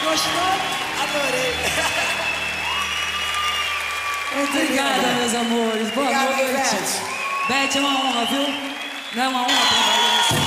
Gostou? Adorei. Obrigada, meus amores. Boa noite. Beth. Beth, é uma honra, viu? Não é uma honra?